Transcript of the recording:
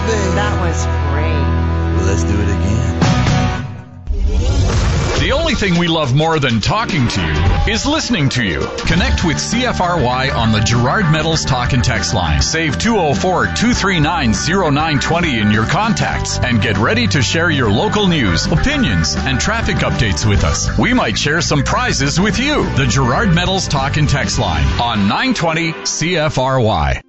baby. That was great. Well, let's do it again. The only thing we love more than talking to you is listening to you. Connect with CFRY on the Gerard Metals Talk and Text line. Save 204-239-0920 in your contacts and get ready to share your local news, opinions, and traffic updates with us. We might share some prizes with you. The Gerard Metals Talk and Text line on 920 CFRY.